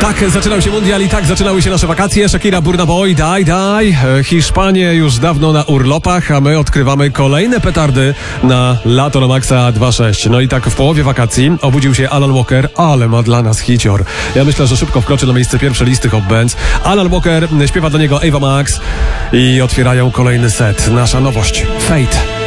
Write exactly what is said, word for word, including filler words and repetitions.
Tak zaczynał się mundial i tak zaczynały się nasze wakacje. Shakira, Burna Boy, daj, daj. Hiszpanie już dawno na urlopach, a my odkrywamy kolejne petardy na lato na Maxa dwa sześć. No i tak w połowie wakacji obudził się Alan Walker, ale ma dla nas hicior. Ja myślę, że szybko wkroczy na miejsce pierwsze listy Hot Bands. Alan Walker, śpiewa dla niego Ava Max i otwierają kolejny set. Nasza nowość, Fate.